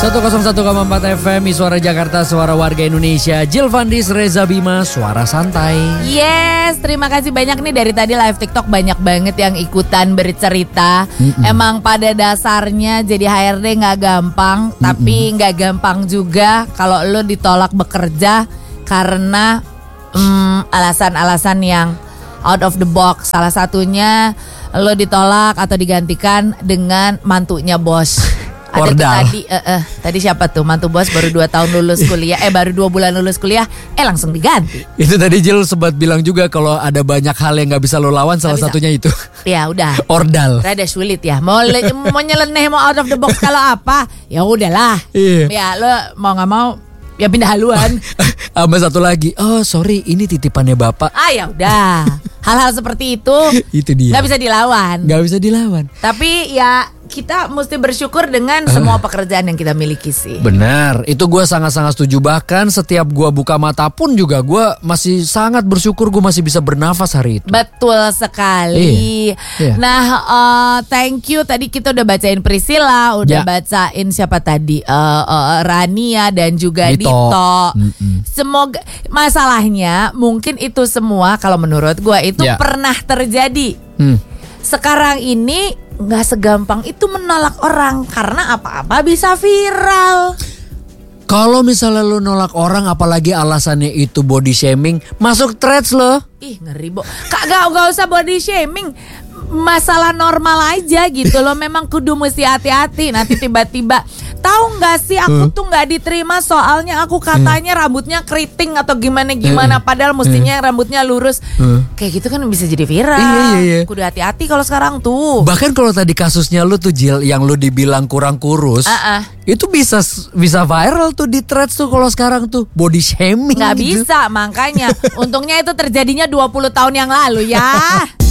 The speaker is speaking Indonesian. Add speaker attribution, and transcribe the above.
Speaker 1: 101,4 FM, Suara Jakarta, suara warga Indonesia. Jill Vandis, Reza Bima, suara santai.
Speaker 2: Yes, terima kasih banyak nih dari tadi live TikTok banyak banget yang ikutan bercerita. Emang pada dasarnya jadi HRD nggak gampang, tapi nggak gampang juga kalau lo ditolak bekerja karena alasan-alasan yang out of the box. Salah satunya lo ditolak atau digantikan dengan mantunya bos. Ada tadi siapa tuh mantu bos baru 2 tahun lulus kuliah, baru 2 bulan lulus kuliah, langsung diganti.
Speaker 1: Itu tadi Jill sempat bilang juga kalau ada banyak hal yang nggak bisa lo lawan, salah satunya itu.
Speaker 2: Ya udah.
Speaker 1: Ordal.
Speaker 2: Rada sulit ya. Mau nyeleneh, mau out of the box kalau apa? Ya udahlah.
Speaker 1: Iya.
Speaker 2: Ya lo mau nggak mau ya pindah haluan.
Speaker 1: Sama satu lagi, oh sorry ini titipannya bapak.
Speaker 2: Ya udah. Hal-hal seperti itu
Speaker 1: dia.
Speaker 2: Nggak bisa dilawan.
Speaker 1: Nggak bisa dilawan.
Speaker 2: Tapi ya kita mesti bersyukur dengan semua pekerjaan yang kita miliki sih.
Speaker 1: Benar, itu gue sangat-sangat setuju. Bahkan setiap gue buka mata pun juga gue masih sangat bersyukur gue masih bisa bernafas hari itu.
Speaker 2: Betul sekali.
Speaker 1: Iya.
Speaker 2: Nah, thank you. Tadi kita udah bacain Priscilla, udah bacain siapa tadi, Rania dan juga Dito. Semoga masalahnya mungkin itu semua kalau menurut gue itu pernah terjadi. Sekarang ini nggak segampang itu menolak orang karena apa-apa bisa viral.
Speaker 1: Kalau misalnya lu nolak orang apalagi alasannya itu body shaming, masuk threads lo.
Speaker 2: Ih ngeri Bo. Gak usah body shaming. Masalah normal aja gitu loh. Memang kudu mesti hati-hati. Nanti tiba-tiba tahu nggak sih aku tuh nggak diterima soalnya aku katanya rambutnya keriting atau gimana padahal mestinya rambutnya lurus. Kayak gitu kan bisa jadi viral.
Speaker 1: Iya.
Speaker 2: Kudu hati-hati kalau sekarang tuh.
Speaker 1: Bahkan kalau tadi kasusnya lu tuh Jill, yang lu dibilang kurang kurus, itu bisa viral tuh di threads tuh kalau sekarang tuh body shaming.
Speaker 2: Nggak
Speaker 1: gitu.
Speaker 2: bisa makanya. Untungnya itu terjadinya 20 tahun yang lalu ya.